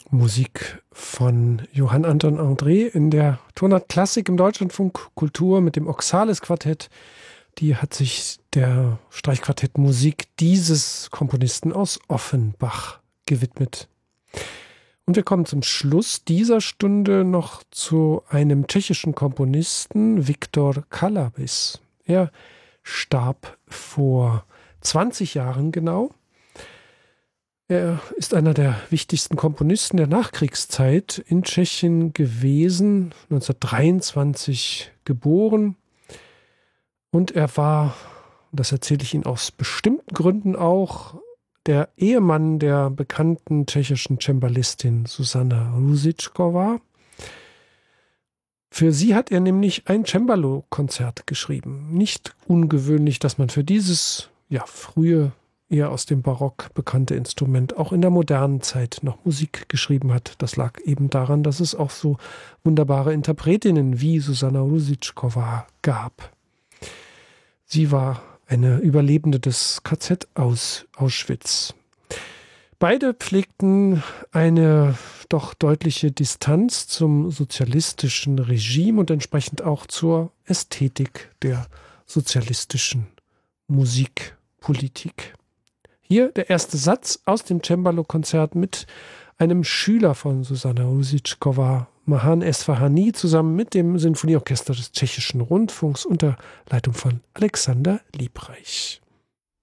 Musik von Johann Anton André in der Tonart Klassik im Deutschlandfunk Kultur mit dem Oxalis Quartett. Die hat sich der Streichquartettmusik dieses Komponisten aus Offenbach gewidmet. Und wir kommen zum Schluss dieser Stunde noch zu einem tschechischen Komponisten, Viktor Kalabis. Er starb vor 20 Jahren genau. Er ist einer der wichtigsten Komponisten der Nachkriegszeit in Tschechien gewesen, 1923 geboren. Und er war, das erzähle ich Ihnen aus bestimmten Gründen auch, der Ehemann der bekannten tschechischen Cembalistin Zuzana Růžičková. Für sie hat er nämlich ein Cembalo-Konzert geschrieben. Nicht ungewöhnlich, dass man für dieses frühe, eher aus dem Barock bekannte Instrument auch in der modernen Zeit noch Musik geschrieben hat. Das lag eben daran, dass es auch so wunderbare Interpretinnen wie Zuzana Růžičková gab. Sie war eine Überlebende des KZ aus Auschwitz. Beide pflegten eine doch deutliche Distanz zum sozialistischen Regime und entsprechend auch zur Ästhetik der sozialistischen Musikpolitik. Hier der erste Satz aus dem Cembalo-Konzert mit einem Schüler von Zuzana Růžičková, Mahan Esfahani, zusammen mit dem Sinfonieorchester des Tschechischen Rundfunks unter Leitung von Alexander Liebreich.